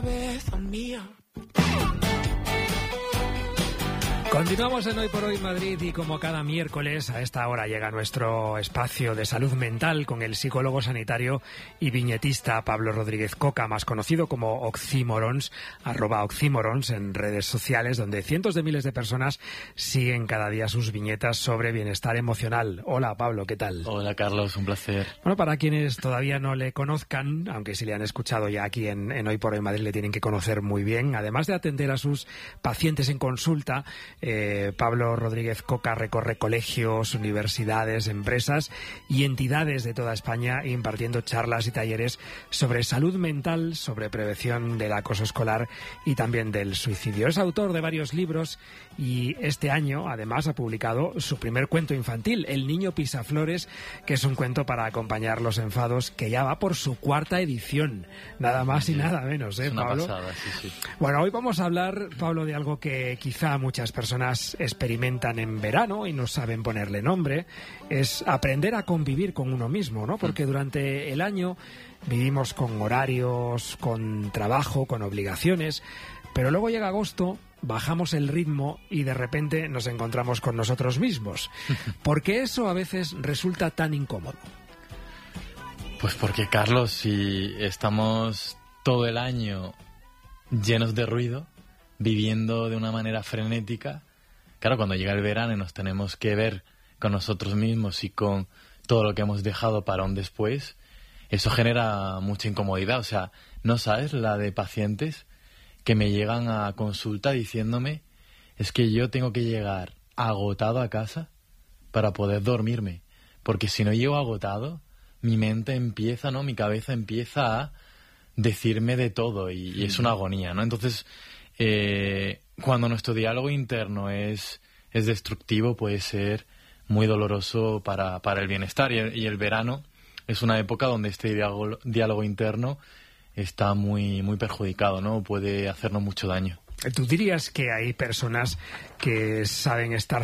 Continuamos en Hoy por Hoy Madrid y como cada miércoles a esta hora llega nuestro espacio de salud mental con el psicólogo sanitario y viñetista Pablo Rodríguez Coca, más conocido como Oxímorons, @Oxímorons en redes sociales, donde cientos de miles de personas siguen cada día sus viñetas sobre bienestar emocional. Hola Pablo, ¿qué tal? Hola Carlos, un placer. Bueno, para quienes todavía no le conozcan, aunque si le han escuchado ya aquí en Hoy por Hoy Madrid le tienen que conocer muy bien, además de atender a sus pacientes en consulta, Pablo Rodríguez Coca recorre colegios, universidades, empresas y entidades de toda España impartiendo charlas y talleres sobre salud mental, sobre prevención del acoso escolar y también del suicidio. Es autor de varios libros y este año además ha publicado su primer cuento infantil, El niño pisaflores, que es un cuento para acompañar los enfados, que ya va por su 4ª edición, nada más y nada menos, es una Pablo. pasada, sí. Bueno, hoy vamos a hablar, Pablo, de algo que quizá muchas personas experimentan en verano y no saben ponerle nombre. Es aprender a convivir con uno mismo, ¿no? Porque durante el año vivimos con horarios, con trabajo, con obligaciones, pero luego llega agosto, bajamos el ritmo y de repente nos encontramos con nosotros mismos. ¿Por qué eso a veces resulta tan incómodo? Pues porque, Carlos, si estamos todo el año llenos de ruido, viviendo de una manera frenética, claro, cuando llega el verano y nos tenemos que ver con nosotros mismos y con todo lo que hemos dejado para un después, eso genera mucha incomodidad. O sea, no sabes la de pacientes que me llegan a consulta diciéndome: es que yo tengo que llegar agotado a casa para poder dormirme, porque si no llego agotado, mi mente empieza, ¿no? Mi cabeza empieza a decirme de todo y es una agonía, ¿no? Entonces, cuando nuestro diálogo interno es destructivo, puede ser muy doloroso para el bienestar. Y el verano es una época donde este diálogo interno está muy, muy perjudicado, ¿no? Puede hacernos mucho daño. ¿Tú dirías que hay personas que saben estar